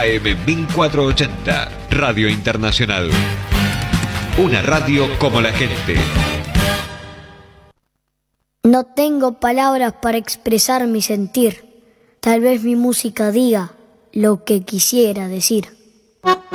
AM 1480, Radio Internacional. Una radio como la gente. No tengo palabras para expresar mi sentir. Tal vez mi música diga lo que quisiera decir.